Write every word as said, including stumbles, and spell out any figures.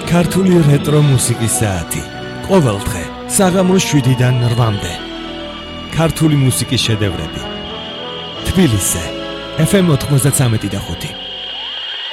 ქართული რეტრო მუსიკის საათი. ყოველდღე საღამოს შვიდიდან რვამდე. ქართული მუსიკის შედევრები. თბილისზე ეფ ემ ოთხმოცდათვრამეტი და ხუთი.